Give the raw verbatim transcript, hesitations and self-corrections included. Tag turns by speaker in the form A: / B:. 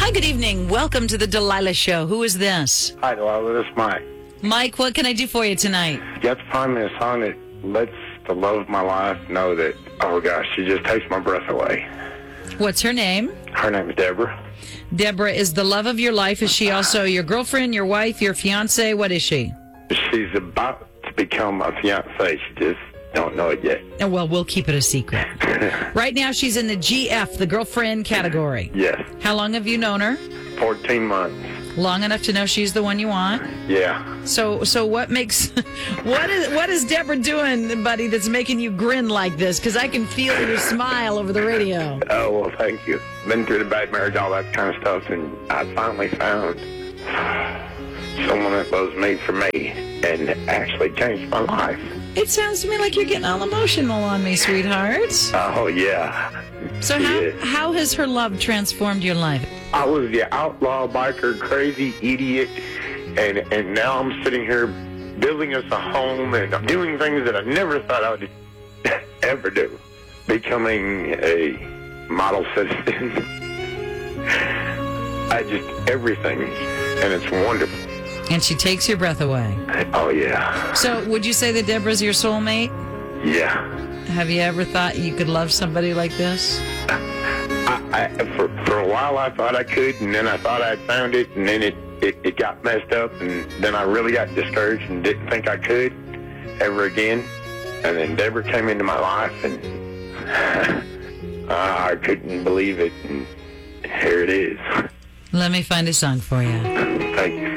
A: Hi, good evening. Welcome to the Delilah Show. Who is this?
B: Hi, Delilah. This is Mike.
A: Mike, what can I do for you tonight?
B: You have to find me a song that lets the love of my life know that, oh gosh, she just takes my breath away.
A: What's her name?
B: Her name is Deborah.
A: Deborah is the love of your life. Is she also your girlfriend, your wife, your fiance? What is she?
B: She's about to become my fiance. She just don't know it yet.
A: Oh, well, we'll keep it a secret. Right now, she's in the G F, the girlfriend category.
B: Yes.
A: How long have you known her?
B: fourteen months.
A: Long enough to know she's the one you want?
B: Yeah.
A: So, so what makes, what is, what is Deborah doing, buddy, that's making you grin like this? Because I can feel your smile over the radio.
B: Oh, well, thank you. Been through the bad marriage, all that kind of stuff, and I finally found someone that loves me for me and actually changed my life.
A: It sounds to me like you're getting all emotional on me, sweetheart.
B: Oh, yeah.
A: So
B: She
A: how,
B: is.
A: how has her love transformed your life?
B: I was the outlaw biker, crazy idiot, and and now I'm sitting here building us a home and I'm doing things that I never thought I would ever do. Becoming a model citizen. I just, everything, and it's wonderful.
A: And she takes your breath away.
B: Oh, yeah.
A: So would you say that Deborah's your soulmate?
B: Yeah.
A: Have you ever thought you could love somebody like this?
B: I, I, for, for a while I thought I could, and then I thought I'd found it, and then it, it, it got messed up, and then I really got discouraged and didn't think I could ever again. And then Deborah came into my life, and I couldn't believe it, and here it is.
A: Let me find a song for you.
B: Thank you.